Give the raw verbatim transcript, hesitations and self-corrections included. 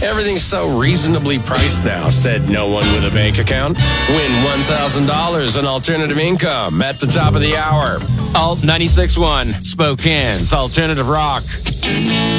Everything's so reasonably priced now, said no one with a bank account. Win one thousand dollars in alternative income at the top of the hour. Alt ninety-six point one, Spokane's Alternative Rock.